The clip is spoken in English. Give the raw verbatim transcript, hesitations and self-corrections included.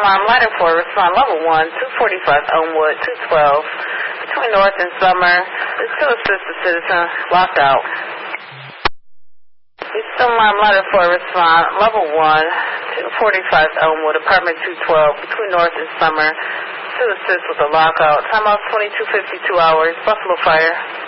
alarm lighter for respond level one, two forty-five Elmwood, two twelve, between North and Summer. This to assist the citizen locked out. Eastern alarm lighter for respond level one, two forty-five Elmwood, apartment two twelve, between North and Summer, to assist with the lockout. Time out twenty-two fifty-two hours, Buffalo Fire.